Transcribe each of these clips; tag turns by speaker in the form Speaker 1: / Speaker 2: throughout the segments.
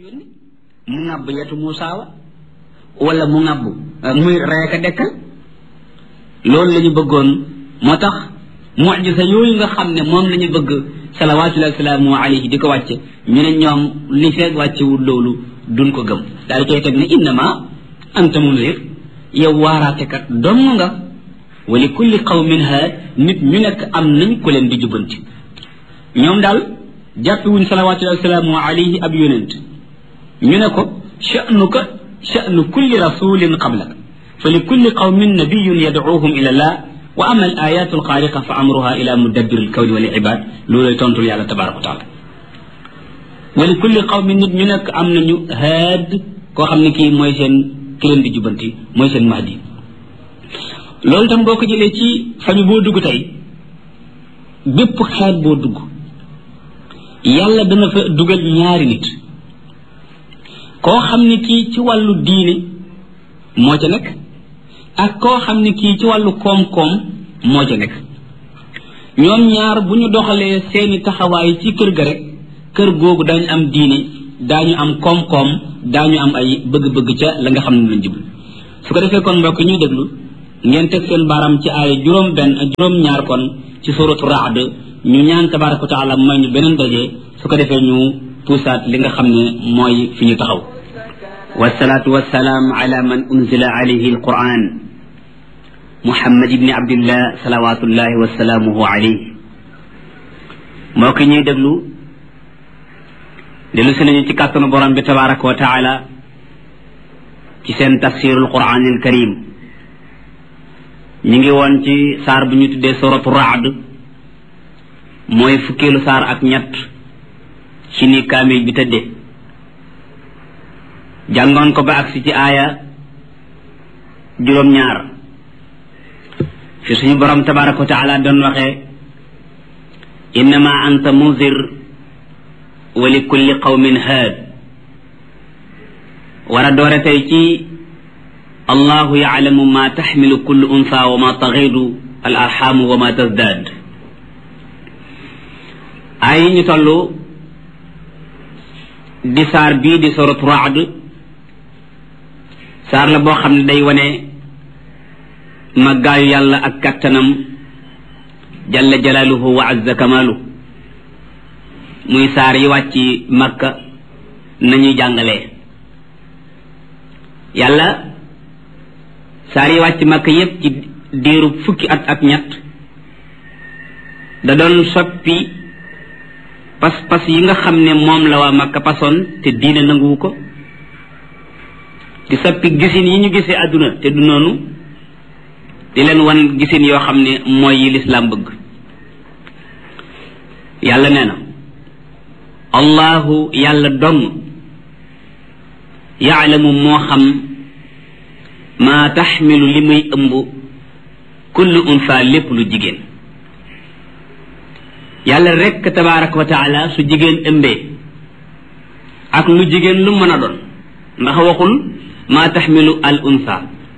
Speaker 1: mu ŋàbb yetu Muusaa wa wala mu ŋàbb muy reeka dekkal loolu la ñu bëggoon moo tax mucjisa yooyu nga xam ne moom la ñu bëgg salawaatullahi salaamu alayhi di ko wàcce ñu ne ñoom li feeg wàccewul loolu duñ ko gëm daal di koy teg ne innama anta munzir yow waaraatekat dong nga wa li kulli qawmin haad nit ñu nekk am nañ ko leen di jubbanti ñoom daal jàppewuñ salawaatullahi salaamu alayhi ab yonent ñu ne ko sha'nuka sha'nu kulli rasulin qablaka fa li kulli qawmin nabiyyun yad'uuhum ila allah wa ama al ayatu al xaariqa fa amruha ila mudabbir al kawni wal ibad loolay tontul yàlla tabaraka wa taala wa li kulli qawmin nit ñu nekk am nañu haad koo xam ne kii mooy seen ki leen di jubanti mooy seen mahdi loolu tam boo ko jëlee ci famille boo dugg tey bépp xeet boo dugg yàlla dana fa dugal ñaari nit koo xam ne kii ci wàllu diine moo ca nekk ak koo xam ne kii ci wàllu koom-koom moo ca nekk ñoom ñaar bu ñu doxalee seeni taxawaay ci kër ga rek kër googu daañu am diine daañu am koom-koom daañu am ay bëgg-bëgg ca la nga xam ne lañ jublu su ko defee kon mbokk ñuy déglu ngeen teg seen baaram ci ay juróom-ñaar kon ci suratu Ra'd ñu ñaan tabaraka wa taala may ñu beneen daje su ko defee ñu puusaat li nga xam ne mooy fi ñu taxaw wasalaatu wasalaam ala man unzila alayhi alquran muhammad ibni abdillah salawatullahi wasalaamuhu alayhi moo ki ñuy déglu dellu si nañu ci kàttanu borom bi tabaraka wa taala ci seen tafsirul quran al karim ñu ngi woon ci saar bu ñu tuddee suratu Ra'd mooy fukkeelu saar ak ñett ci ni kaamil bi tëddee jàngoon ko ba agsi ci aaya juróom-ñaar fi suñu borom tabaraka wa taala doon waxee innama anta munzir wa li kulli qawmin haad war a doore tey ci allahu yaalamu ma taxmilu kullu unsa wa ma taxidu al arxamu wa ma tasdaad ay yi ñu toll di saar bii di suratu Ra'd saar la boo xam ne day wane màggaayu yàlla ak kattanam jalla jalaaluhu wa azza kamaalu muy saar yi wàcc Makka nañuy jàngalee yàlla saar yi wàcc Makka yépp ci diiru fukki at ak ñett da doon soppi pas-pas yi nga xam ne moom la waa Makka pasoon te diine nanguwu ko di soppi gisin yi ñu gisee àdduna te du noonu di leen wan gisin yoo xam ne mooy yi lislaam bëgg yàlla nee na allahu yàlla dong yaalamu moo xam maa taxmilu li muy ëmb kullu unsa lépp lu jigéen yàlla rekk tabaraka wa taala su jigéen ëmbee ak lu jigéen lu mën a doon ndax waxul maa taxmilu al unsa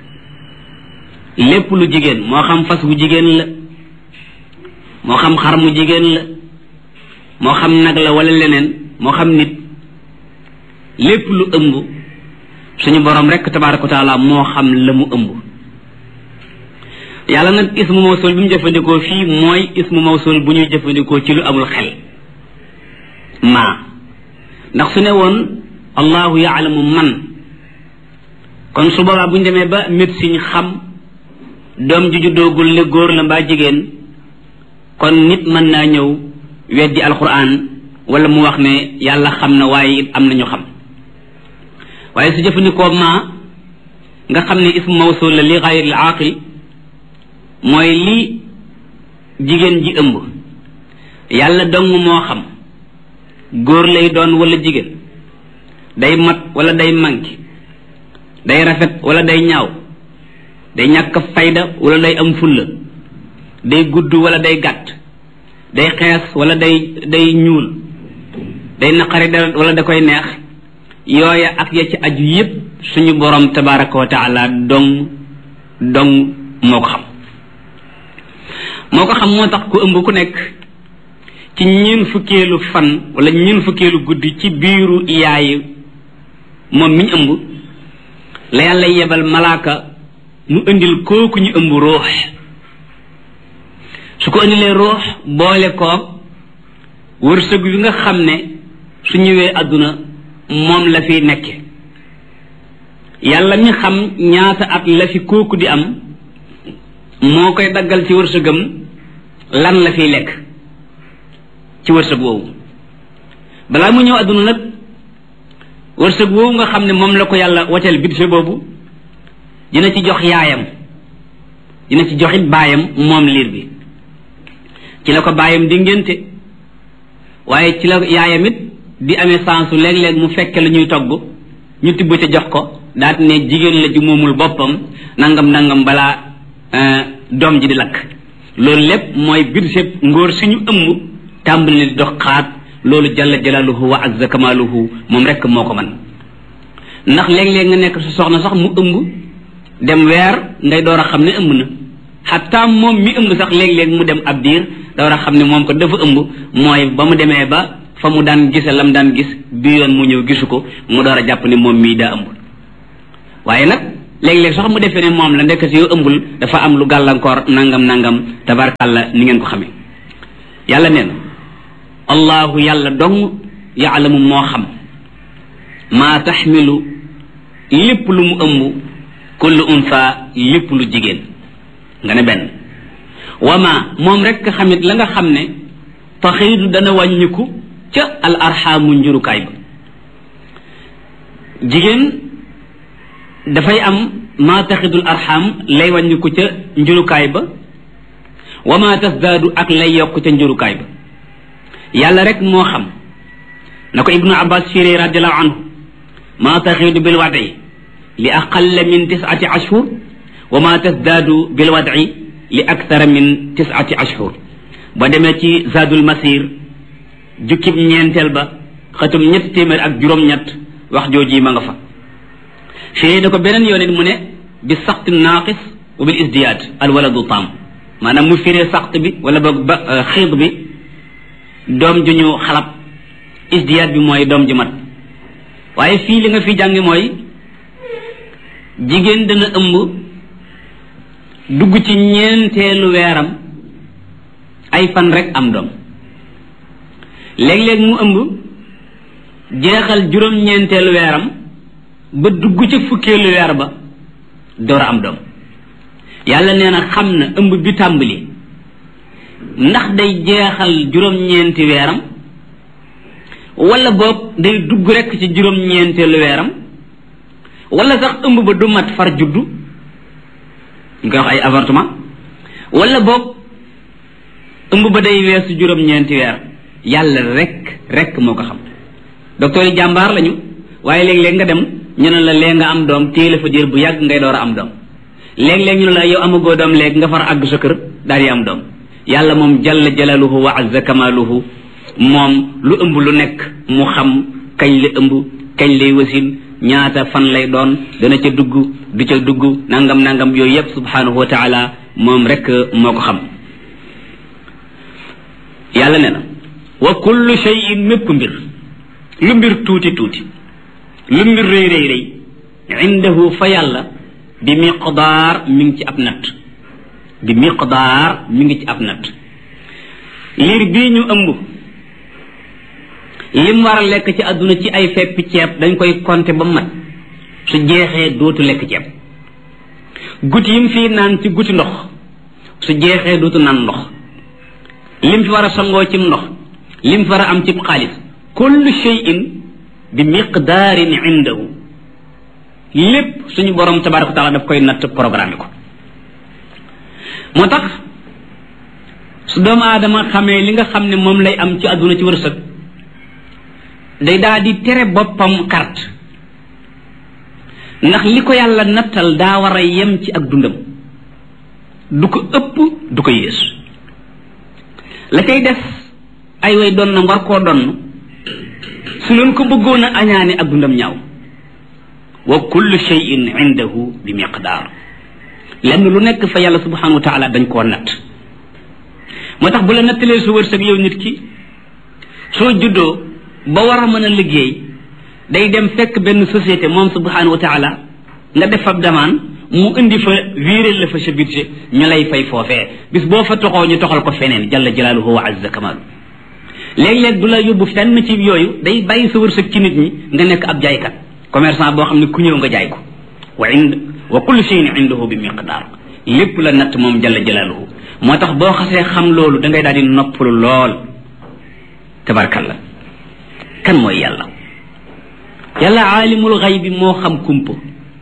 Speaker 1: lépp lu jigéen moo xam fas bu jigéen la moo xam xar mu jigéen la moo xam nag la wala leneen moo xam nit lépp lu ëmb suñu borom rekk tabaraka wa taala moo xam la mu ëmb yàlla nag ismu mawsul bi mu jëfandikoo fii mooy ismu mawsul bu ñuy jëfandikoo ci lu amul xel maa ndax su ne woon allahu yaalamu man kon su boobaa bu ñu demee ba médecine xam doom ju juddoogul le góor la mbaa jigéen kon nit mën naa ñëw weddi alquran wala mu wax ne yàlla xam na waaye it am nañu xam waaye su jëfandikoo maa nga xam ne ismu mawsul la li gayril aaqil mooy li jigéen ji ëmb yàlla dong moo xam góor lay doon wala jigéen day mat wala day manqué day rafet wala day ñaaw day ñàkk fayda wala day am fulla day gudd wala day gàtt day xees wala day ñuul day naqari deret wala da koy neex yooya ak ya ci aju yépp suñu borom tabaraka wa taala dong moo ko xam moo tax ku ëmb ku nekk ci ñeen fukkeelu fan wala ñeen fukkeelu guddi ci biiru yaay moom miñ ëmb la yàlla yebal malaaka mu indil kooku ñu ëmb ruux su ko indilee ruux boole koog wërsëg wi nga xam ne su ñëwee àdduna moom la fi nekke yàlla mi xam ñaata at la fi kooku di am moo koy daggal ci wërsëgam lan la fiy lekk ci wërsëg woowu balaa mu ñëw àdduna nag wërsëg woowu nga xam ne moom la ko yàlla waccal budget boobu dina ci jox yaayam dina ci joxit baayam moom liir bi ci la ko baayam di ngénte waaye ci la yaayam it di amee sansu léeg-léeg mu fekke lu ñuy togg ñu tibb ca jox ko daat ne jigéen la ju moomul boppam nangam balaa doom ji di lakk loolu lépp mooy budget ngóor suñu ëmb tàmbali di dox xaat loolu jalla jalaaluhu wa azza kamaaluhu moom rekk moo ko man ndax léeg-léeg nga nekk su soxna sax mu ëmb dem weer ngay door a xam ne ëmb na xataa moom mi ëmb sax léeg-léeg mu dem ab diir door a xam ne moom ko dafa ëmb mooy ba mu demee ba fa mu daan gise lam daan gis bi yoon mu ñëw gisu ko mu door a jàpp ne moom mii daa ëmb waaye nag léeg-léeg sax mu defee ne moom la ndekk si yow ëmbul dafa am lu gàllankoor nangam tabarkàlla ni ngeen ko xamee yàlla nee na allahu yàlla dong yaalamu moo xam maa taxmilu lépp lu mu ëmb kullu unsa lépp lu jigéen nga ne benn wama moom rekk xamit la nga xam ne taxiidu dana wàññiku ca al arxaamu njurukaay ba jigéen dafay am maa taxidul arxaam lay wàññiku ca njurukaay ba wama tasdaadu ak lay yokk ca njurukaay ba yàlla rek moo xam na ko ibnu abbas firi radiallahu anhu maa taxiidu bil wadi li aqalla min 9 ashhur wama tasdaadu bil wadi li akthara min 9 ashhur ba demee ci zadul masir jukkib ñeenteel ba xatum 300 ak juróom-ñett wax jooji ma nga fa fii da ko beneen yoon it mu ne bi saxt naaqis wa bil isdiyaad al waladu tam maanaam mu firee saxt bi wala ba xiid bi doom ju ñu xalab isdiyaad bi mooy doom ju mat waaye fii li nga fi jàngi mooy jigéen dana ëmb dugg ci ñeenteelu weeram ay fan rek am doom léeg-léeg mu ëmb jeexal juróom-ñeenteelu weeram ba dugg ca fukkeelu weer ba door a am doom yàlla nee na xam na ëmb bi tàmbali ndax day jeexal juróom-ñeenti weeram wala boog day dugg rek ci juróom-ñeenteelu weeram wala sax ëmb ba du mat far juddu ñu koy wax ay avortement wala boog ëmb ba day weesu juróom-ñeenti weer yàlla rek moo ko xam docteur yi jàmbaar lañu waaye léeg-léeg nga dem ñu ne la lee nga am doom téye fa diir bu yàgg ngay door a am doom léeg-léeg ñu ne la yow amagoo doom léegi nga far àgg sa kër daal di am doom yàlla moom jalla jalaluhu wa azza kamaluhu moom lu ëmb lu nekk mu xam kañ la ëmb kañ lay wasin ñaata fan lay doon dana ca dugg du ca dugg nangam yooyu yëpp subhanahu wa taala moom rek moo ko xam yàlla ne na wa kullu shay'in mépp mbir lu mbir tuuti lu mbir rëy indahu fa yàlla bi miqdaar mi ngi ci ab natt liir bii ñu ëmb lim war a lekk ci àdduna ci ay feppi ceeb dañ koy compter ba mat su jeexee dootu lekk ceeb guti yim fii naan ci guti ndox su jeexee dootu naan ndox lim fi war a sangoo cim ndox lim fi war a am cib xaalis kullu shay'in bi miqdaarin indahu lépp suñu borom tabaraka wa taala daf koy natt programme ko moo tax su doomu aadama xamee li nga xam ne moom lay am ci àdduna ci wërsëg day daal di tere boppam carte ndax li ko yàlla nattal daa war a yem ci ak dundam du ko ëpp du ko yées la koy def ay way doon na war koo donn su leen ko bëggoon a añaane ak dundam ñaaw wa kullu shay'in indahu bi miqdaar lenn lu nekk fa yàlla subhanahu wa taala dañ koo natt moo tax bu la nattalee su wërsëg yow nit ki soo juddoo ba war a mën a liggéey day dem fekk benn société moom subhanahu wa taala nga def fa demande mu indi fa viréel la fa sa budget ñu lay fay foofee bis boo fa toxoo ñu toxal ko feneen jalla jalaaluhu wa azza kamaalu léeg-léeg du la yóbbu fenn ci yooyu day bàyyi sa wërsëg ci nit ñi nga nekk ab jaaykat commerçant boo xam ne ku ñëw nga jaay ko wa kullu shay'in indahu bi miqdaar lépp la natt moom jalla jalaaluhu moo tax boo xasee xam loolu da ngay daal di noppalu lool tabarkalla kan mooy yàlla yàlla aalimul xaybi moo xam kumpa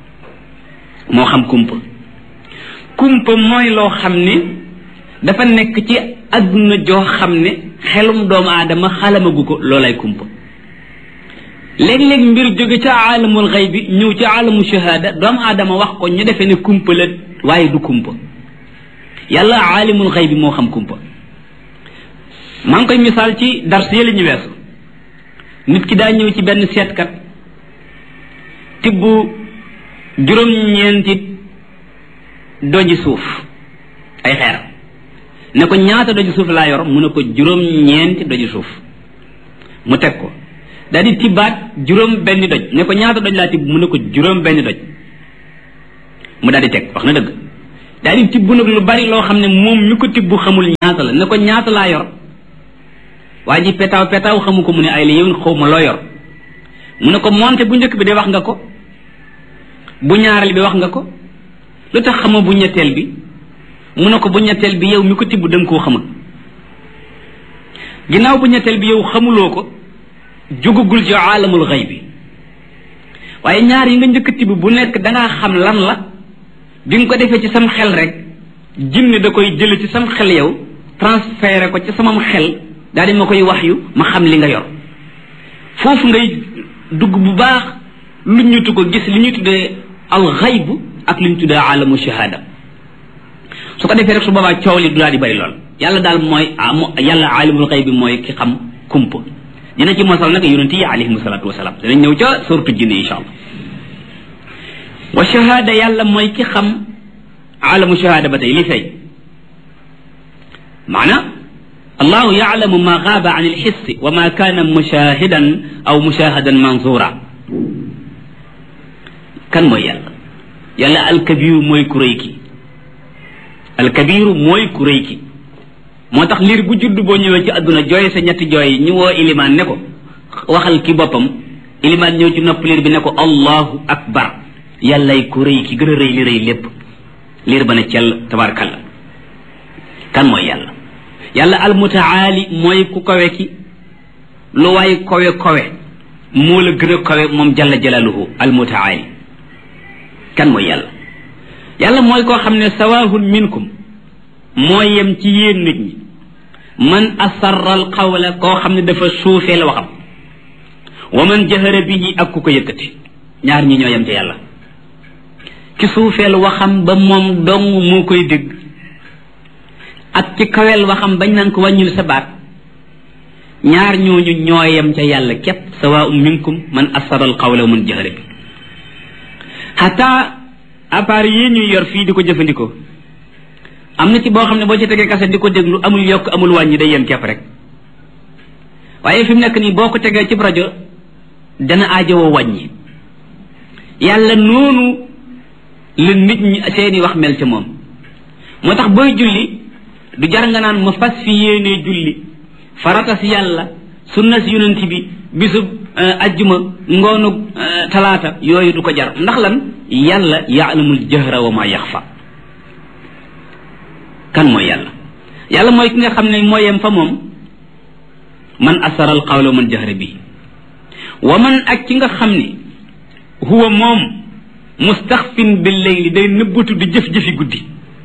Speaker 1: kumpa mooy loo xam ne dafa nekk ci adduna joo xam ne xelum doomu aadama xalamagu ko loolay kumpa léeg-léeg mbir jóge ca aalamul xaybi ñëw ci aalamu shahada doomu aadama wax ko ñu defee ne kumpa la waaye du kumpa yàlla aalimul xaybi moo xam kumpa maa ngi koy misaal ci dars yële ñu weesu nit ki daa ñëw ci benn seetkat tibb juróom-ñeenti doji suuf ay xeer ne ko ñaata doji suuf laa yor mu ne ko juróom-ñeenti doji suuf mu teg ko daal di tibbaat juróom benn doj ne ko ñaata doj laa tibb mu ne ko juróom benn doj mu daal di teg wax na dëgg daal di tibb nag lu bari loo xam ne moom mi ko tibb xamul ñaata la ne ko ñaata laa yor waa ji petaaw xamu ko mu ne ay la yow xaw ma loo yor mu ne ko monte bu njëkk bi de wax nga ko bu ñaareel bi wax nga ko lu tax xama bu ñetteel bi mu ne ko bu ñetteel bi yow mi ko tibb danga koo xamul ginnaaw bu ñetteel bi yow xamuloo ko jógagul ci aalamul xayb bi waaye ñaar yi nga njëkk tibb bu nekk dangaa xam lan la bi nga ko defee ci sam xel rek jinne da koy jële ci sam xel yow transféré ko ci samam xel daal di ma koy wax yu ma xam li nga yor foofu ngay dugg bu baax lu ñutu ko gis li ñuy tuddee al xayb ak li ñu tuddee aalamu shahada su ko defee rek su boobaa coow li du daal di bari lool yàlla daal mooy yàlla aalimul xayb bi mooy ki xam kumpa dina ci mosal nag yonent yi alayhim salaatu wasalaam dinañ ñëw ca suratu jinne insha allah wa shahada yàlla mooy ki xam aalamu shahada ba tey li fay maana allahu yaalamu ma gaaba an alxissi wa ma kaana mushahidan aw mushahadan manzura kan mooy yàlla alkabiru mooy ku rëy ki alkabiru mooy ku rëy ki moo tax liir bu judd boo ñëwee ci àdduna jooy sa ñetti jooy ñu woo ilimaan ne ko waxal ki boppam ilimaan ñëw ci nopp liir bi ne ko allahu akbar yàllay ku rëy ki gën a rëy li rëy lépp liir ba ne cell tabarakallah kan mooy yàlla almutaali mooy ku kawe ki lu waay kawe moo la gën a kawe moom jalla jalaaluhu almutaali kan mooy yàlla mooy koo xam ne sawaahun minkum moo yem ci yéen nit ñi man asarra al qawla koo xam ne dafa suufeel waxam wa man jahara bihi ak ku ko yëkkati ñaar ñi ñoo yem ci yàlla ki suufeel waxam ba moom dong moo koy dégg ak ci kaweel waxam bañ naan ko wàññil sa baat ñaar ñooñu ñoo yem ca yàlla képp sawaa'un minkum man asarra al qawla wa man jahara bi xataa appareil yi ñuy yor fii di ko jëfandikoo am na ci boo xam ne boo ci tegee kaset di ko déglu amul yokk amul wàññi day yem képp rek waaye fi mu nekk nii boo ko tegee ci rajo dana aajowoo wàññi yàlla noonu la nit ñi seeni wax mel ca moom moo tax booy julli du jar nga naan ma fas fi yéenee julli farata si yàlla sunna si yonent bi bisub ajjuma ngoonu talaata yooyu du ko jar ndax lan yàlla yaalamul jahra wa ma yaxfa kan mooy yàlla mooy ki nga xam ne mooy yem fa moom man asara al qawla wa man jahra bi wa man ak ki nga xam ne huwa moom mustaxfin bil layli day nëbbatu di jëf-jëfi guddi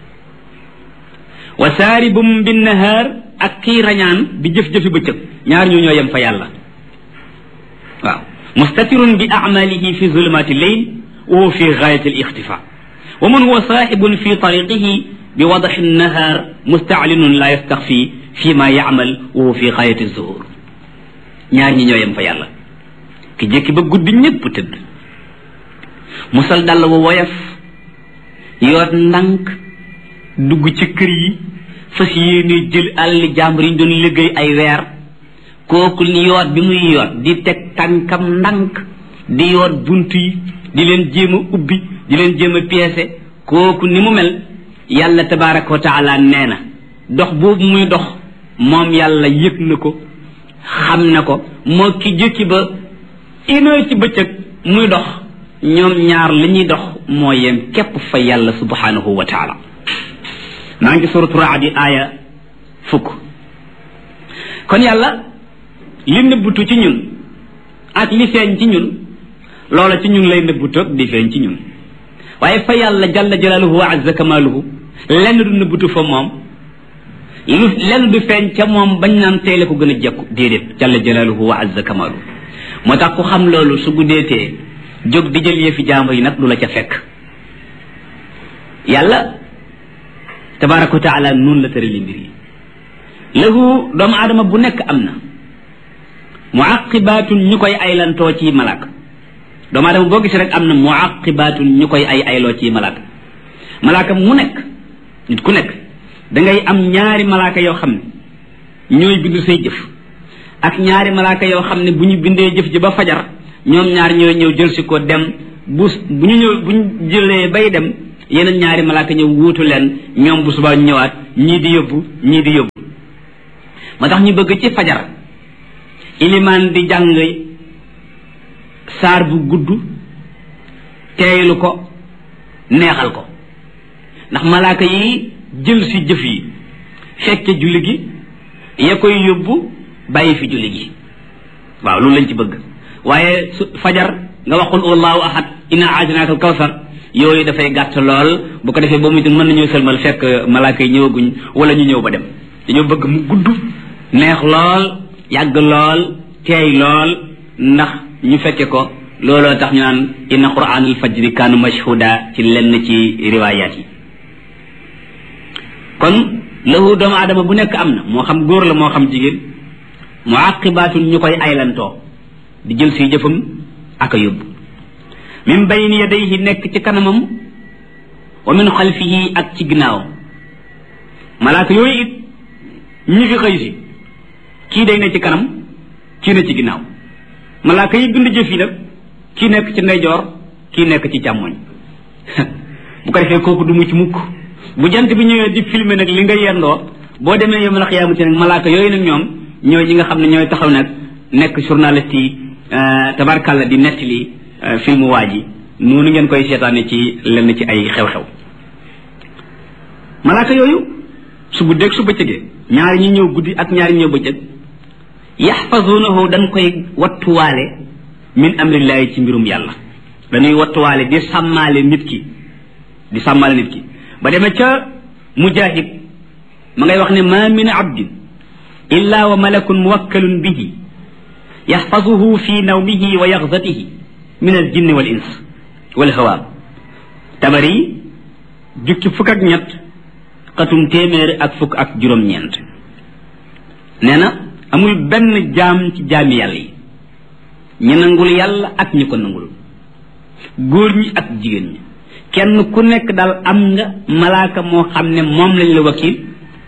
Speaker 1: wa saaribum bin nahaar ak kii rañaan di jëf-jëfi bëccëg ñaar ñoo yem fa yàlla waaw mustatirun bi amalihi fi zulumati lleyl wa huwa fi gaayati al ixtifa wa man huwa saaxibun fi tariqihi bi wadaxi nahaar mustaalinun la yastaxfi fi ma yaamal wa huwa fi gaayati zuhur ñaar ñi ñoo yem fa yàlla ki jékki ba guddi ñëpp tëdd musal dàll wa woyof yoot ndànk dugg ci kër yi fas yéene jël àlli jàmbur yi ñu doon liggéey ay weer kooku ni yoot bi muy yoot di teg tànkam ndànk di yoot bunt yi di leen jéem a ubbi di leen jéem a piécé kooku ni mu mel yàlla tabaraka wa taala nee na dox boobu muy dox moom yàlla yëg na ko xam na ko moo ki jëkki ba une heure ci bëccëg muy dox ñoom ñaar li ñuy dox moo yem képp fa yàlla subhanahu wa taala maa ngi suratu Raad aaya 10 kon yàlla li nëbbutu ci ñun ak li feeñ ci ñun loola ci ñun lay nëbbutu ak di feeñ ci ñun waaye fa yàlla jalla jalaaluhu wa azza kamaaluhu lenn du nëbbutu fa moom lenn du feeñ ca moom bañ naan teele ko gën a jekku déedéet jalla jalaaluhu wa azza kamaaluhu moo tax ku xam loolu su guddeetee jóg di jël yëfi jàmbur yi nag du la ca fekk yàlla tabaraka wa taala noonu la tërali mbir yi lahu doomu aadama bu nekk am na muaqibatun ñu koy aylantoo ci malaaka doomu aadama boo gis rek am na muaqibatun ñu koy ayloo ci malaaka mu nekk nit ku nekk dangay am ñaari malaaka yoo xam ne ñooy bind say jëf ak ñaari malaaka yoo xam ne bu ñu bindee jëf ji ba fajar ñoom ñaar ñooy ñëw jël si ko dem bu ñu jëlee bay dem yeneen ñaari malaaka ñëw wuutu leen ñoom bu subaa ñu ñëwaat ñii di yóbbu moo tax ñu bëgg ci fajar ilimaan di jàng saar bu gudd teeylu ko neexal ko ndax malaaka yi jël si jëf yi fekke julli gi ya koy yóbbu bàyyi fi julli gi waaw loolu lañ ci bëgg waaye fajar nga waxul allahu ahad inna aatinaaka al kawsar yooyu dafay gàtt lool bu ko defee ba muy mën nañoo sëlmal fekk malaaka yi ñëwaguñ wala ñu ñëw ba dem dañoo bëgg mu gudd neex lool yàgg lool teey lool ndax ñu fekke ko looloo tax ñu naan inna qur'aanal fajri kaana mashhuda ci lenn ci riwaayaat yi kon lahu doomu aadama bu nekk am na moo xam góor la moo xam jigéen muaqibaatun ñu koy aylantoo di jël si jëfam ak a yóbbu min bayni yadayhi nekk ci kanamam wa min xalfihi ak ci ginnaawam malaaka yooyu it ñi fi xëy si kii day ne ci kanam kii ne ci ginnaaw malaaka yi bind jëf yi nag kii nekk ci ndeyjoor kii nekk ci càmmoñ bu ko defee kooku du mu ci mukk bu jant bi ñëwee di filmer nag li nga yendoo boo demee yawmal qiyaamati nag malaaka yooyu nag ñoom ñooy ñi nga xam ne ñooy taxaw nag nekk journaliste yi tabarkàlla di nettali filmu waa ji noonu ngeen koy seetaane ci lenn ci ay xew-xew malaaka yooyu su guddeeg su bëccëgee ñaari ñi ñëw guddi ak ñaari ñëw bëccëg yaxfazunahu dañ koy wattuwaale min amrillahi ci mbirum yàlla dañuy wattuwaale di sàmmaale nit ki ba demee ca mujahid ma ngay wax ne ma min abdin illa wa malakun muwakkalun bihi yaxfazuhu fi nawmihi wa yaxzatihi min al jinni wal ins wal hawaab tabari jukki fukk ak ñett xatum téeméer ak fukk ak juróom-ñeent nee na amul benn jaam ci jaami yàlla yi ñi nangul yàlla ak ñi ko nangul góor ñi ak jigéen ñi kenn ku nekk daal am nga malaaka moo xam ne moom lañ la wakiil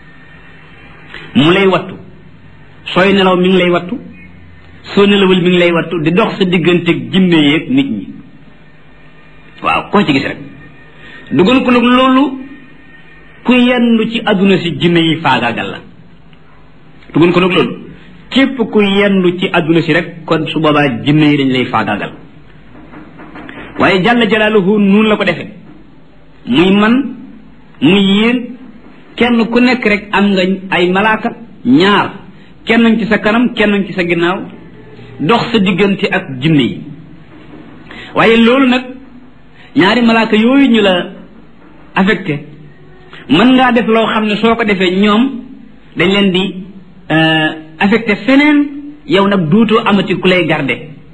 Speaker 1: mu lay wattu sooy nelaw mi ngi lay wattu soo nelawul mi ngi lay wattu di dox sa diggante jinne yeeg nit ñi waaw koo ci gis rek dugal ko nag loolu ku yendu ci adduna si jinne yi faagaagal la dugal ko nag loolu képp ku yendu ci adduna si rek kon su boobaa jinne yi dañ lay faagaagal waaye jalla jalaaluhu noonu la ko defee muy man muy yéen kenn ku nekk rek am nga ay malaaka ñaar kenn ci sa kanam kenn ci sa ginnaaw dox sa diggante ak jinne yi waaye loolu nag ñaari malaaka yooyu ñu la affecté mën ngaa def loo xam ne soo ko defee ñoom dañ leen di affecté feneen yow nag duutoo amati ku lay garde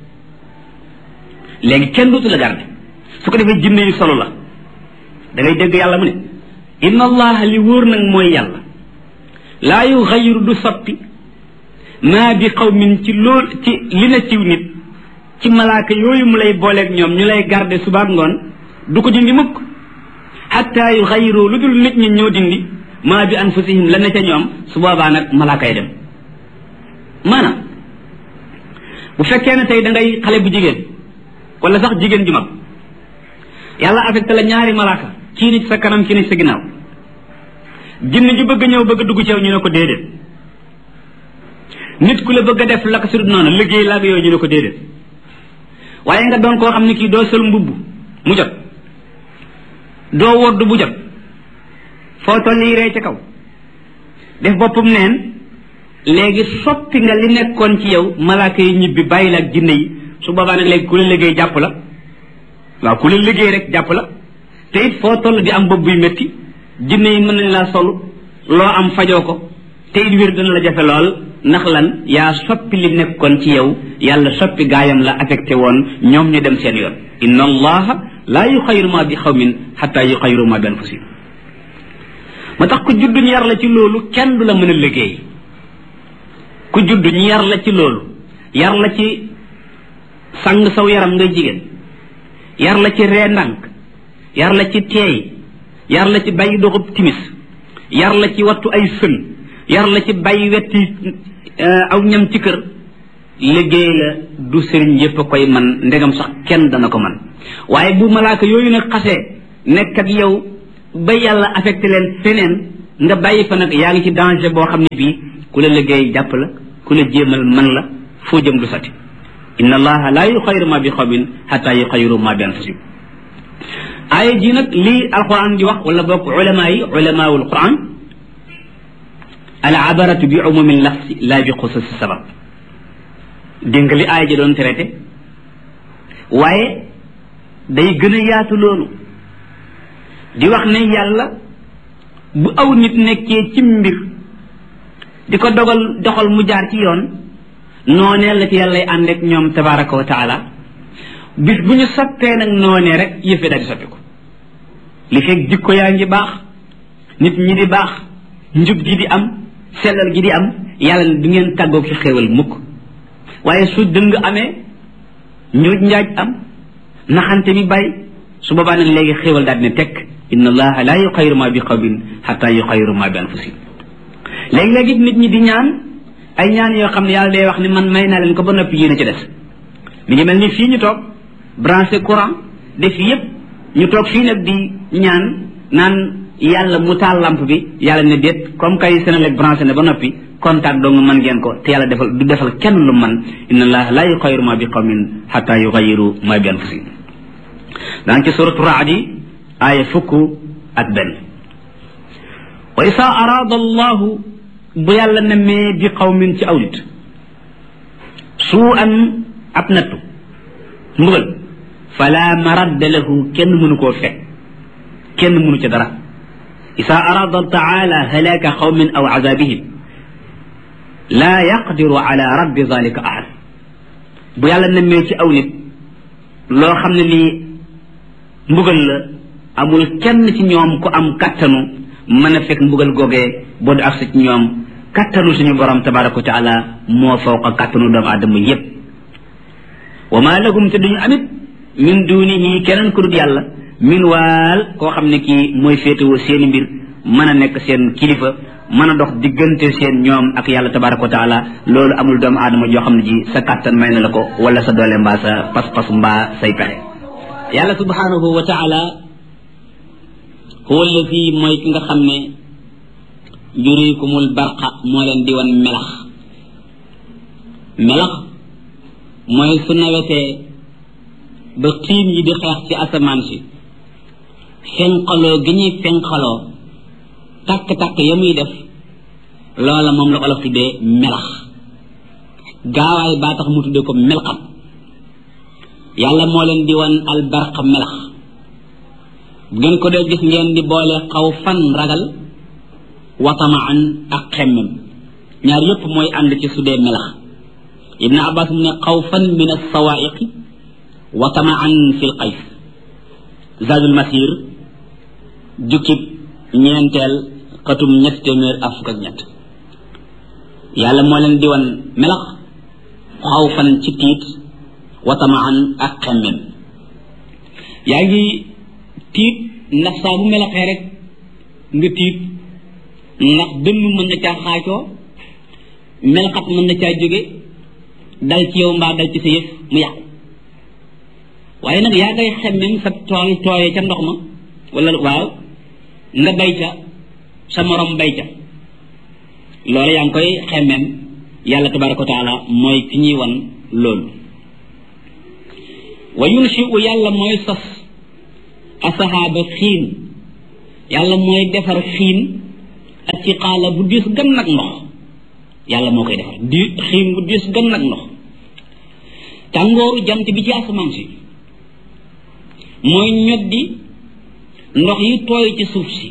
Speaker 1: léegi kenn duutu la garde su ko defee jinne yi solo la da ngay dégg yàlla mu ne inna allaha li wóor nag mooy yàlla laa yuxayiru du soppi maa bi qawmin ci lool ci li na ciw nit ci malaaka yooyu mu lay booleeg ñoom ñu lay garde subaak ngoon du ko dindi mukk xatta yuxayiru lu dul nit ñi ñoo dindi maa bi anfusihim la ne ca ñoom su boobaa nag malaaka yi dem maanaam bu fekkee ne tey da ngay xale bu jigéen wala sax jigéen ju mag yàlla affecté la ñaari malaaka kii ni ci sa kanam kii ni ci sa ginnaaw jinne ju bëgg ñëw bëgg dugg ci yow ñu ne ko déedéet nit ku la bëgg a def la ko sudut noonu liggéey la ak yooyu ñu ne ko déedéet waaye nga doon koo xam ne kii doo sol mbubb mu jot doo wodd bu jot foo toll yi rey ca kaw def boppam neen léegi soppi nga li nekkoon ci yow malaaka yi ñibbi bàyyi la ak jinne yi su boobaa nag léegi ku la liggéey jàpp la waaw ku la liggéey rek jàpp la te it foo toll di am bopp buy métti jinne yi mën nañ laa sol loo am fajoo ko te it wér dana la jafe lool ndax lan yaa soppi li nekkoon ci yow yàlla soppi gaayam la affecté woon ñoom ñu dem seen yoon inna allaha laa yuxayiru ma bi xawmin xataa yuxayiru ma bi anfusihim ma tax ku judd ñu yar la ci loolu kenn du la mën a liggéey ku judd ñu yar la ci loolu yar la ci sang saw yaram ngay jigéen yar la ci ree ndànk yar la ci teey yar la ci bàyyi doxub timis yar la ci wattu ay sën yar la ci bàyyi wetti aw ñam ci kër liggéey la du sëriñ yépp a koy man ndegam sax kenn dana ko man waaye bu malaaka yooyu nag xasee nekk ak yow ba yàlla affecté leen feneen nga bàyyi fa nag yaa ngi ci danger boo xam ne bii ku la liggéey jàpp la ku la jéemal man la foo jëm du sati inna allaha la yuxayiru ma bi xawmin xata yuxayiru ma bi anfusihim aaya ji nag lii alquran di wax wala bokk ulama yi ulamaul quran al abaratu bi umumi lafsi la bi xususi sabab dégg nga li aaya ji doon traité waaye day gën a yaatu loolu di wax ne yàlla bu aw nit nekkee ci mbir di ko doxal mu jaar ci yoon noonee la ci yàllay ànd ak ñoom tabaraka wa taala bis bu ñu soppee nag noonee rek yëfee daal di soppi ko li fekk jikko yaa ngi baax nit ñi di baax njub gi di am sellal gi di am yàlla ne du ngeen tàggoo ci xéewal mukk waaye su dëng amee njuuj njaaj am naxante bi bàyyi su boobaa nag léegi xéewal daal dina tekk inna allaha la yuxayiru ma bi qawmin xata yuxayiru ma bi anfusihim léegi-léegi nit ñi di ñaan ay ñaan yoo xam ne yàlla day wax ni man may naa leen ko ba noppi yéen a ci des mi ngi mel ni fii ñu toog branché courant def yépp ñu toog fii nag di ñaan naan yàlla mu taal lampe bi yàlla ne déet comme kay Senelec branché ne ba noppi contact dong mën ngeen ko te yàlla du defal kenn lu man inna allaha la yuxayiru ma bi qawmin xata yuxayiru ma bi anfusihim daan ci suratu Raad aaya fukk ak benn wa isa araada allahu bu yàlla nemee bi qawmin ci aw nit suu an ab nattu mbugal fala maradda lahu kenn mënu koo fekk kenn mënu ca dara isa arada taala halaka qawmin aw azabihim la yaqdiru ala raddi zalika ahad bu yàlla nemee ci aw nit loo xam ne lii mbugal la amul kenn ci ñoom ku am kattanu mën a fekk mbugal googee boo du agsi ci ñoom kattanu suñu borom tabaraka wa taala moo fawqa kattanu doomu aadama yépp wa ma lahum te duñu amit min dunihi keneen ku dul yàlla min waal koo xam ne kii mooy féetewoo seeni mbir mën a nekk seen kilifa mën a dox diggante seen ñoom ak yàlla tabaraka wa taala loolu amul doomu aadama joo xam ne ji sa kàttan may na la ko wala sa doole mbaa sa pas-pas mbaa say pexe yàlla subhanahu wa taala huwa alladi mooy ki nga xam ne yurikumul barqa moo leen di wan melax melax mooy su nawetee ba xiin yi di xeex ci asamaan si fenqaloo gi ñuy fenqaloo takk-takk ya muy def loola moom la olof tuddee melax gaawaay baa tax mu tuddee ko melxat yàlla moo leen di wan albarqa melax bu ngeen ko dee gis ngeen di boole xaw fan ragal wa tamaan ak xemmem ñaar yépp mooy ànd ci su dee melax ibn abbas mu ne xawfan min alsawaiqi wa tamaan fi lqays zadul masir jukkib ñeenteel xatum ñett téeméer ak fukk ak ñett yàlla moo leen di wan melax xawfan ci tiit wa tamaan ak xemmem yaa ngi tiit ndax saa bu melaxee rek nga tiit ndax dënn mën na caa xaacoo melxat mën na caa jóge dal ci yow mbaa dal ci sa yëf mu yàqu waaye nag yaa ngay xemmem sa tool tooye ca ndox ma wala waaw nga bay ca sa morom bay ca loolu yaa ngi koy xemmem yàlla tabaraka wa taala mooy ki ñuy wan loolu wa yunshi'u yàlla mooy sos asahaaba xiin yàlla mooy defar xiin ak ci xaala bu diis gan nag ndox yàlla moo koy defar di xiin bu diis gan nag ndox tàngooru jant bi ci asamaan si mooy ñoddi ndox yi tooy ci suuf si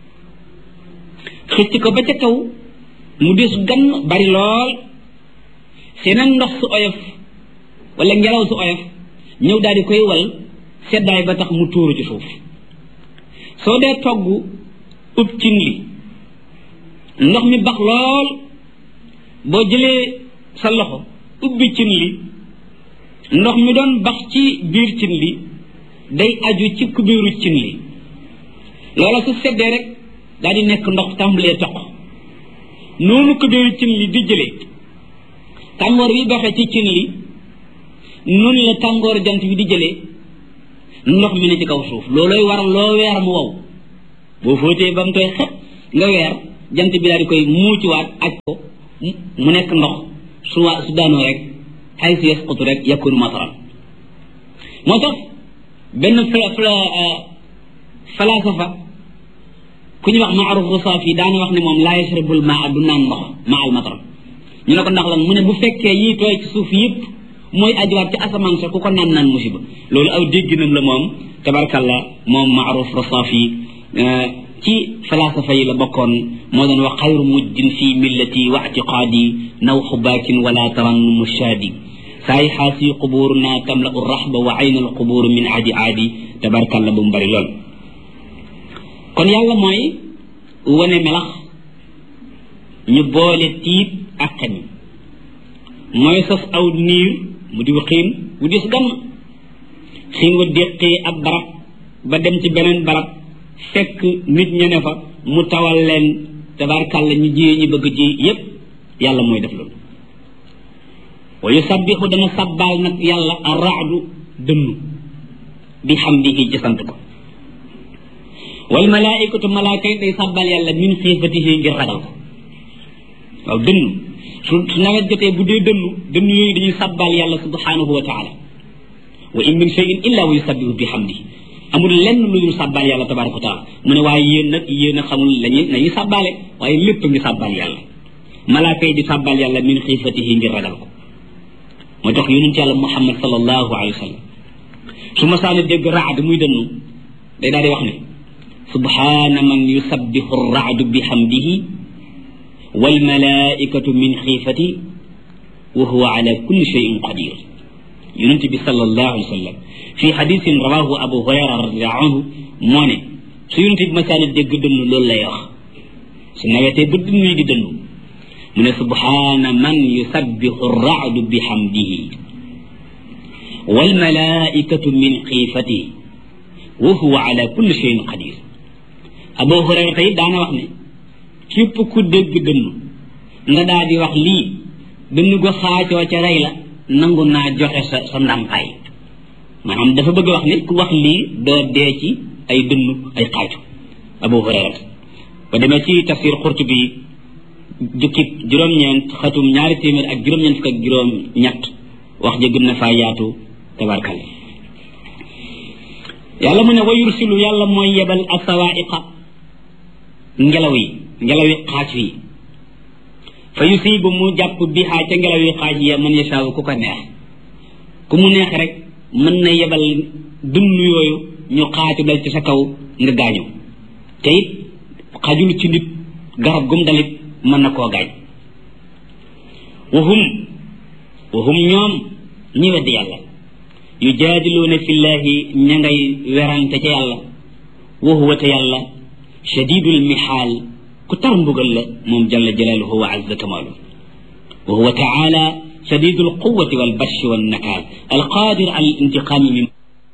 Speaker 1: xëcc ko ba ca kaw mu diis gan bari lool seeneen ndox su oyof wala ngelaw su oyof ñëw daal di koy wal seddaay ba tax mu tuuru ci suuf soo dee togg ub cin li ndox mi bax lool boo jëlee sa loxo ubbi cin li ndox mi doon bax ci biir cin li day aju ci kubéeru cin li loola su seddee rek daal di nekk ndox tàmbalee toq noonu kubéeru cin li di jëlee tàngoor bi baxee ci cin li noonu la tàngoor jant bi di jëlee ndox mi ne ci kaw suuf loolooy waral loo weer mu wow boo fóotee ba mu tooy xet nga weer jant bi daal di koy muuciwaat aj ko mu nekk ndox su daanoo rek xay si yasqutu rek yakunu mataran moo tax benn falasafa ku ñu wax Ma'ruf Rusaafi daana wax ne moom laa yashrabul maa du naan ndox maa al matar ñu ne ko ndax lan mu ne bu fekkee yii tooy ci suuf yëpp mooy ajuwaat ci asamaan sa ku ko naan musiba loolu aw dégginam la moom tabarkalla moom Ma'ruf Rusaafi ci falasafa yi la bokkoon moo doon wax xayru mujjin fi millati wa i'tiqaadi naw xubaakin wala tarannumu shaadi saay xaasi qubuurna tamla u raxba wa ayna al qubuur min aadi aadi tabarkalla bu mu bari lool kon yàlla mooy wane melax ñu boole tiit ak xen mooy sos aw niir mu di xiin bu dis gann xiin wa déqee ab barab ba dem ci beneen barab fekk nit ña ne fa mu tawal leen tabarkalla ñu jiyee ñu bëgg ji yépp yàlla mooy def loolu wa yusabbihu dana sabbaal nag yàlla ar-ra'du dënnu bi hamdihi ci sant ko wal malaikatu malaaka yi day sabbal yàlla min xiifatihi ngir ragal ko waaw dënnu su nawet jotee bu dee dënnu yooyu dañuy sabbal yàlla subhanahu wa taala wa in min shay'in illa wa yusabbihu bi hamdihi amul lenn lu dul sabbal yàlla tabaraka wa taala mu ne waaye yéen nag yéen a xamul nañuy sabbaale waaye lépp ngi sabbal yàlla malaaka yi di sabbal yàlla min xiifatihi ngir ragal ko moo tax yonent yàlla Muhammad sallallahu alayhi wa sallam su ma saana dégg raad muy dënnu day daal di wax ne subhaana man yusabbihu ar-ra'du bihamdihi wal malaa'ikatu min xiifati wa huwa ala kulli shay'in qadir yonent bi sallallahu alayhi wa sallam fi hadisin rawahu Abu Hurayra radiyallahu anhu moo ne su yonent bi ma saana dégg dënnu loolu lay wax su nawetee ba dënnu yi di dënnu mu ne subhaana man yusabbihu ar-ra'du bihamdihi wal malaa'ikatu min xiifatihi wa huwa ala kulli shay'in qadir Abu Hurayra tey daana wax ne képp ku dégg dënnu nga daal di wax lii dënnu go xaacoo ca rey la nangu naa joxe sa ndàmpaay maanaam dafa bëgg wax ne ku wax lii doo dee ci ay dënnu ay xaacu Abu Hurayra ba demee ci tafsir Qurtubi jukkib juróom-ñeent xatum ñaari téeméer ak juróom-ñeent fukk ak juróom-ñett wax ja gën na faa yaatu tabarkal yàlla mu ne wa yursilu yàlla mooy yebal asawaiqa ngelaw yi xaaj yi fa yusibu mu jàpp bihaa ca ngelaw yi xaaj yi man yashaaw ku ko neex ku mu neex rek mën na yebal dënn yooyu ñu xaaju dal ci sa kaw nga gaañu te it xajul ci nit garab gum dalit mën na koo gaañ wahum ñoom ñi weddi yàlla yujaadiluuna fillahi ña ngay werante ca yàlla wa huwa te yàlla shadidul mihaal ku tar mbugal la moom jalla jalaaluhu wa azza kamaalu wa huwa taala shadidul quwwati wal bashi wan nakaal al qaadir al intiqaami min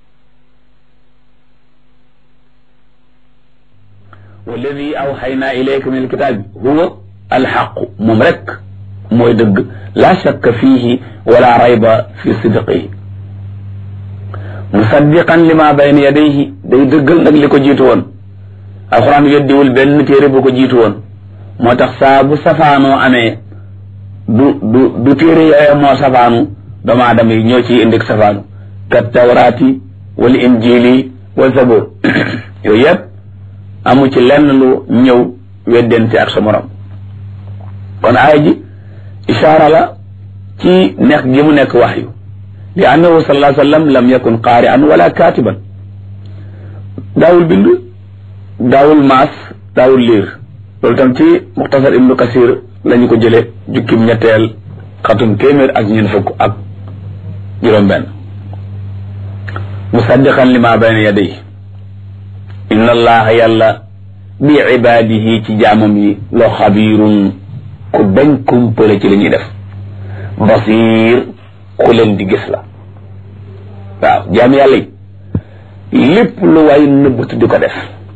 Speaker 2: walladi awxaynaa ilayka min alkitaabi huwa alxaqu moom rek mooy dëgg laa shakka fiihi wala rayba fi sidqihi musaddiqan lima bayna yadayhi day dëggal nag li ko jiitu woon alquran weddiwul benn téere bu ko jiitu woon moo tax saa bu safaanoo amee du téere yooyu moo safaanu doomu aadama yi ñoo ciy indi safaanu kat tawraati wal injili wal zabur yooyu yëpp amu ci lenn lu ñëw weddente ak sa morom kon aaya ji ishaara la ci nekk gi mu nekk waxyu li annahu sallallahu alayhi wa sallam lam yakun qaari'an wala kaatiban daawul bind daawul maas daawul liir loolu tam ci muxtasar ibnu kasir lañu ko jële jukkim ñetteel xatum téeméer ak ñeent fukk ak juróom-benn musaddiqan lima bayna yadayhi inna allaha yàlla bi ibaadihi ci jaamam yi loo xabiirun ku bañ kumpale ci li ñuy def basiir ku leen di gis la waaw jaam yàlla yi lépp lu waay nëbbatu di ko def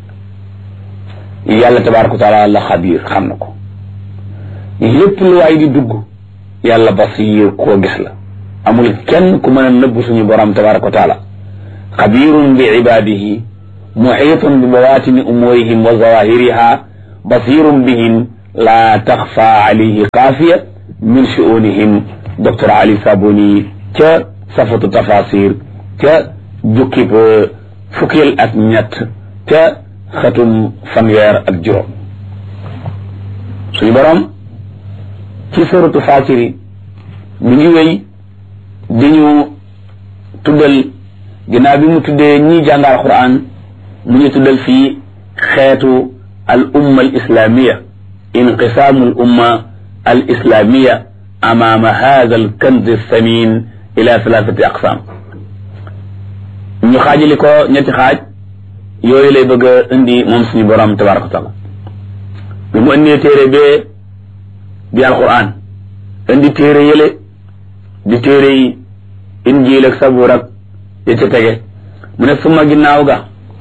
Speaker 2: yàlla tabaaraka wa taala la xabiir xam na ko lépp lu waay di dugg yàlla basiir koo gis la amul kenn ku mën a nëbb suñu borom tabaaraka wa taala xabiirun bi ibaadihi muxiitun bi bawaatini umuurihim wa zawahiriha basiirun bihim laa taxfa alayhi xaafiya min shu'unihim docteur Ali Sabuni ca safatu tafasir ca jukkib fukkeel ak ñett ca xatum fanweer ak juróom suñu borom ci suratu Faatiri mi ngi wéy di ñu tuddal ginnaaw bi mu tuddee ñii jàngal Qur'an mu ñu tuddal fii xeetu al umma al islamiya inqisaamu al umma al islamiya amaama haada al kanz samin ila thalathati aqsam ñu xaajali ko ñetti xaaj yooyu lay bëgg a indi moom suñu borom tabaraka wa taala bi mu indee téere bee di alquran indi téere yële di téere yi injiil ak sabuur ak ya ca tege mu ne suma ginnaaw ga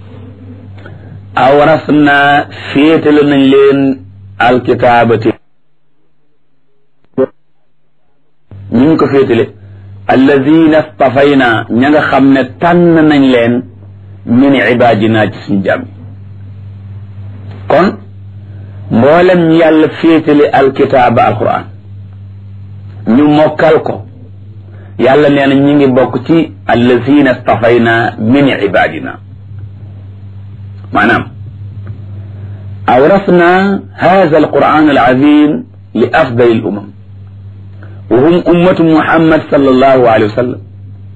Speaker 2: awras naa féetale nañ leen alkitaabati ñu ngi ko féetale allazina stafayna ña nga xam ne tànn nañ leen min ibaadina ci suñu jàmm kon mboolem ñu yàlla féetale alkitaaba alquran ñu mokkal ko yàlla nee na ñi ngi bokk ci allazina stafayna min ibaadina maanaam awrasna hada alquran alazim li afdal al umam wa hum ummatu muhammad sallallahu alayhi wa sallam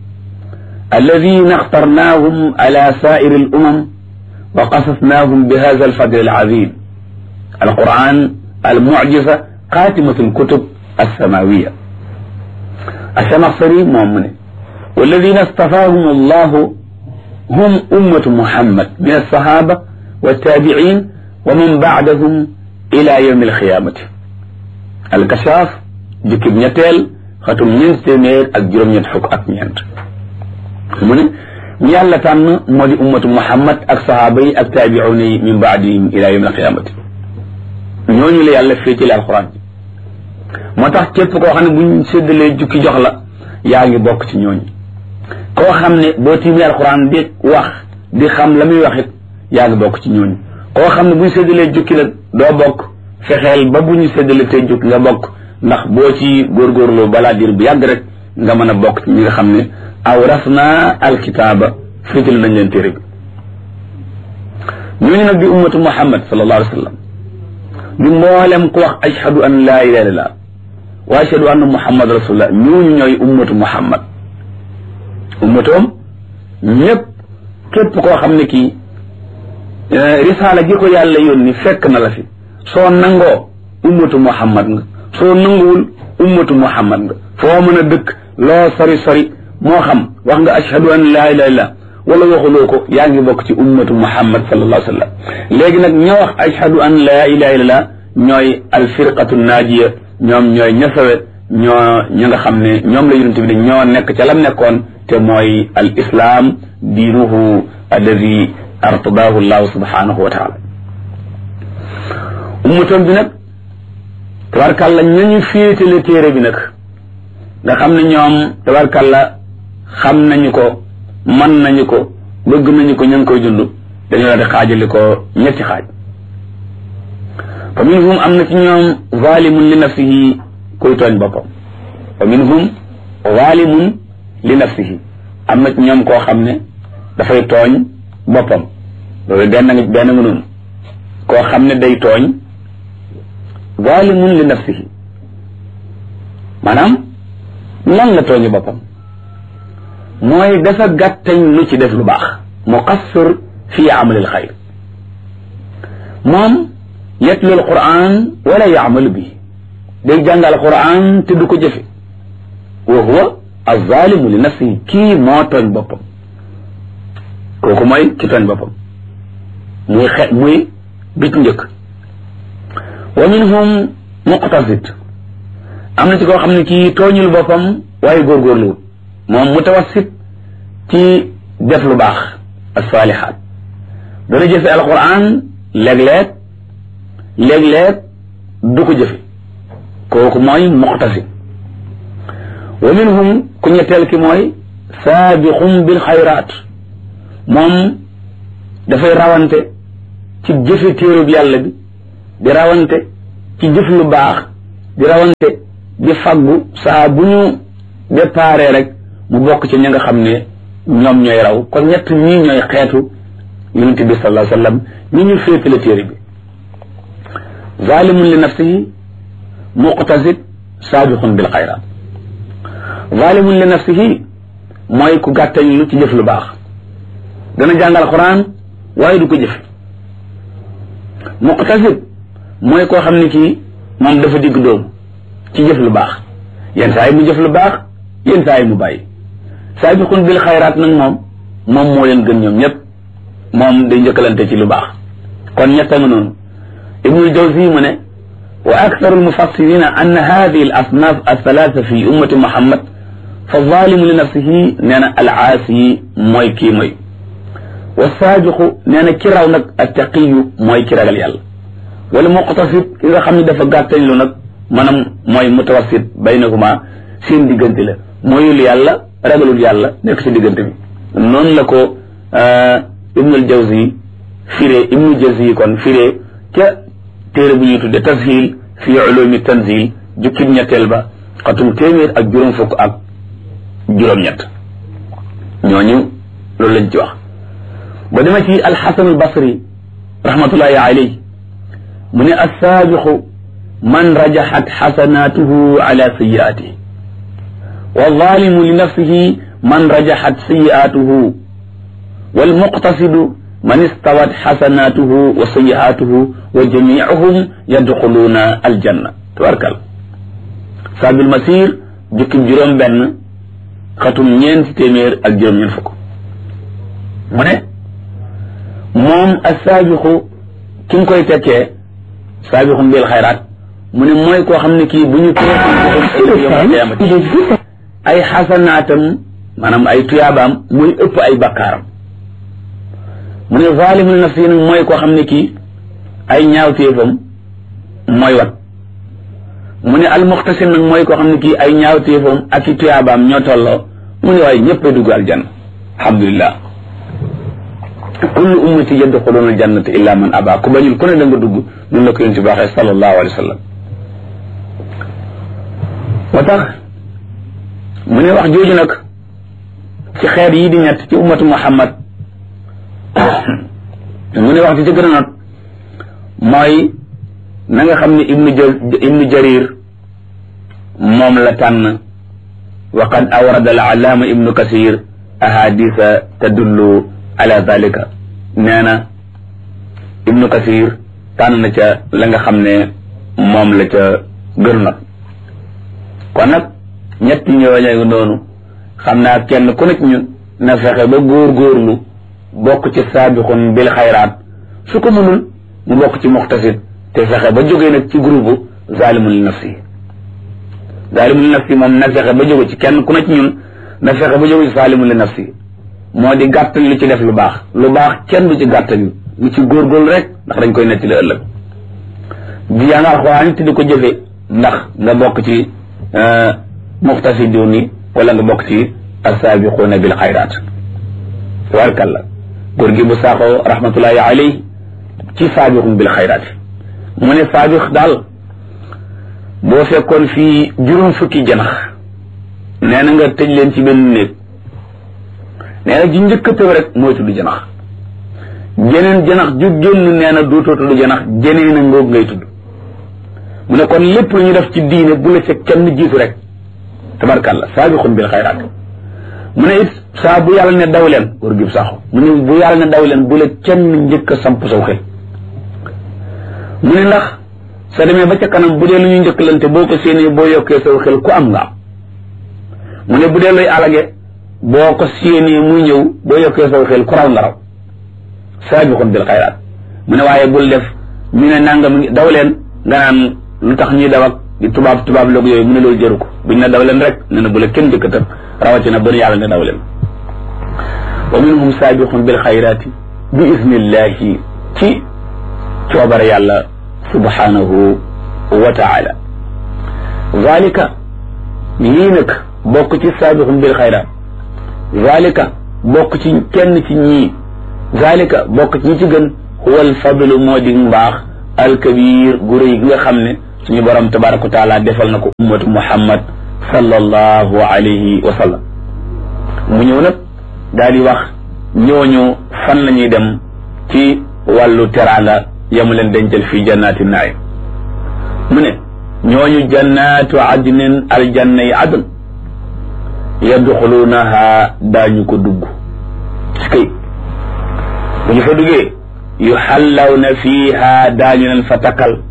Speaker 2: alladina اخترناهم على سائر الأمم وقصصناهم بهذا الفضل العظيم القرآن المعجزة خاتمة الكتب السماوية الشمخصري مؤمن والذين اصطفاهم الله هم أمة محمد من الصحابة والتابعين ومن بعدهم إلى يوم القيامة الكشاف جكب نتيل ختم نينتمير ak juróom-ñett fukk ak ñeent mu ne ñu yàlla tànn moo di ummatu muhammad ak sahaaba yi ak taabi'uuna yi min baadihim ila yawm alqiyamati ñooñu la yàlla féetale alquran bi moo tax képp koo xam ne buñ séddalee jukki jox la yaa ngi bokk ci ñooñu koo xam ne boo tiimee alquran di wax di xam la muy wax it yaa ngi bokk ci ñooñu koo xam ne buñ séddalee jukki la doo bokk fexeel ba bu ñu séddale tey jukki nga bokk ndax boo ci góorgóorloo balaa diir bu yàgg rek nga mën a bokk ci ñi nga xam ne awrasna alkitaaba féetal nañ leen téere bi ñooñu nag di ummatu muhammad sallallahu alayhi wa sallam di mboolem ku wax ashhadu an laa ilaha illallah wa ashhadu anna muhammad rasulullah ñooñu ñooy ummatu muhammad ummatoom ñëpp képp koo xam ne kii risaala gi ko yàlla yónni fekk na la fi soo nangoo ummatu muhammad nga soo nanguwul ummatu muhammad nga foo mën a dëkk loo sori sori moo xam wax nga ashhadu an laa ilaha illallah wala waxuloo ko yaa ngi bokk ci ummatu muhammad sallallahu alayhi wa sallam léegi nag ña wax ashhadu an laa ilaha illallah ñooy alfirqatu naajiya ñoom ñooy ñasawe ña nga xam ne ñoom la yonent bi ne ñoo nekk ca lam nekkoon te mooy al islam diinuhu alladi artadahu llahu subhanahu wa taala ummatoon bi nag tabarkàlla ñañu féetale téere bi nag nga xam ne ñoom tabarkàlla xam nañu ko mën nañu ko bëgg nañu ko ña ngi koy dund dañoo la di xaajali ko ñetti xaaj fa minhum am na ci ñoom zalimun li nafsihi kuy tooñ boppam fa minhum zalimun li nafsihi am na ci ñoom koo xam ne dafay tooñ boppam loolu benn nga noonu koo xam ne day tooñ zalimun li nafsihi maanaam lan la tooñu boppam mooy dafa gàttañ lu ci def lu baax muqassir fi amalil xayr moom yatlu al quran wala yaamalu bi day jàngal quran te du ko jëfe wa huwa azalimu li nafsihi kii moo tooñ boppam kooku mooy ki tooñ boppam muy bit njëkk wa minhum muqtasid am na ci koo xam ne kii tooñul boppam waaye góorgóorluwut moom mutawassit ci def lu baax as-saalihaat dana jëfe alquran léeg-léeg du ko jëfe kooku mooy muqtasid wa minhum ku ñetteel ki mooy saabiqum bil xayraat moom dafay rawante ci jëfe téerub yàlla bi di rawante ci jëf lu baax di rawante di faggu saa bu ñu déparé rek mu bokk ci ña nga xam ne ñoom ñooy raw kon ñett ñii ñooy xeetu yonente bi sallallahu alayhi wa sallam ñi ñu féetale téere bi zalimun li nafsihi muqtasid saabiqun bil xayraat zalimun li nafsihi mooy ku gàttañ lu ci jëf lu baax dana jàngal quran waaye du ko jëf muqtasid mooy koo xam ne kii moom dafa digg doomu ci jëf lu baax yenn saa yi mu jëf lu baax yenn saa yi mu bàyyi saabiqun bil xayraat nag moom moo leen gën ñoom ñëpp moom day njëkkalante ci lu baax kon ñett nga noonu ibnul jawzi mu ne wa aktharu almufassirina an hadihi al asnaf althalatha fi ummati muhammad fa zalimu li nafsihi nee na al aasi mooy kii mooy wa saabiqu nee na ki raw nag attaqiyu mooy ki ragal yàlla wala muqtasid ki nga xam ne dafa gàttañ lu nag maanaam mooy mutawassit baynahuma seen diggante la mooyul yàlla ragalul yàlla nekk ci diggante bi noonu la ko ibnul jawzi firee ibnul jawzi kon firee ca téere bu ñuy tudde tashil fi ulumi tanzil jukkib ñetteel ba xatum téeméer ak juróom fukk ak juróom-ñett ñooñu loolu lañ ci wax ba dema ci alxasan albasri rahmatullahi alayhi mu ne assaabiqu man rajaxat xasanatuhu ala sayiatihi والظالم لنفسه من رجحت سيئاته والمقتصد من استوت حسناته وسيئاته وجميعهم يدخلون الجنة تبارك الله ساب المسير جك جروم بن ختم ñent témèr ak juroom ñen fukk mu ne moom as-sabiqu ki nga koy tekkee sabiqun bil xayraat mu ne mooy koo xam ne kii bu ñu ay xasanaatam maanaam ay tuyaabaam muy ëpp ay bakkaaram mu ne zalimu li nafsi nag mooy koo xam ne kii ay ñaawteefam mooy wat mu ne almuxtasim nag mooy koo xam ne kii ay ñaawteefam ak i tuyaabaam ñoo tolloo mu ne waaye ñëpp a dugg aljanna alhamdulillah kullu ummati yadxuluna aljannata illa man aba ku bañul ku ne da nga dugg noonu la ko yonent bi waxee sallallahu alayhi wa sallam moo tax mu ne wax jooju nag ci xeet yi di ñett ci ummatu muhammad mu ne wax ci gën a not mooy na nga xam ne ibnu jarir moom la tànn wa qad awrada al allaama ibnu kasir ahadisa tadullu ala dalika nee na ibnu kasir tànn na ca la nga xam ne moom la ca gën not kon nag ñetti ñooñu noonu xam naa kenn ku nekk ñun na fexe ba góorgóorlu bokk ci saabiqun bil xayraat su ko mënul mu bokk ci muxtasid te fexe ba jógee nag ci groupe zalimun li nafsi zalimun li nafsi moom na fexe ba jóge ci kenn ku nekk ñun na fexe ba jóge ci zalimun li nafsi moo di gàttal lu ci def lu baax kenn du ci gàttal lu ci góorgóorlu rek ndax dañ koy netti la ëllëg di yaa nga alxuraan te di ko jëfe ndax nga bokk ci muxtasidun wala nga bokk ci assaabiquuna bil xayraat tabarkalla góor gi bu saaxoo rahmatullahi alayhi ci saabiqum bil xayraat mu ne saabiq daal boo fekkoon fii juróom fukki janax nee na nga tëj leen ci benn néeg nee na ji njëkk a tëb rek mooy tudd janax jeneen janax ju génn nee na dootoo tudd janax jeneen a ngoog ngay tudd mu ne kon lépp lu ñu def ci diine bu la ca kenn jiitu rek tabarkalla saabiqun bil xayraat mu ne it saa bu yàlla ne daw leen góor gi sax mu ne bu yàlla ne daw leen bu la kenn njëkk a samp saw xel mu ne ndax soo demee ba ca kanam bu dee lu ñu njëkkalante boo ko séenee boo yokkee saw xel ku am nga am mu ne bu dee luy alage boo ko séenee muy ñëw boo yokkee saw xel ku raw nga raw saabiqun bil xayraat mu ne waaye bul def ñu ne nangam daw leen nga naan lu tax ñuy daw ak di tubaab loog yooyu mu ne loolu jëru ko buñ ne daw leen rek ne na bu la kenn njëkk a tëb rawatina bën yàlla ne daw leen wa minhum saabiqun bil xayraati bi iznillahi ci coobare yàlla subhanahu wa taala zalika lii nag bokk ci saabiqun bil xayraat zalika bokk ci kenn ci ñii zalika bokk ci ñi ci gën huwa al fadlu moo di mbaax alkabir gu rëy gi nga xam ne suñu borom tabaraka wa taala defal na ko ummatu muhammad sallallahu alayhi wa sallam mu ñëw nag daal di wax ñooñu fan la ñuy dem ci wàllu teraanga yamu leen dencal fii jannaati naim mu ne ñooñu jannaatu adnin aljanna yi adn yadxuluunaha daañu ko dugg ci kay bu ñu fa duggee yuxallawna fiiha daañu leen fa takkal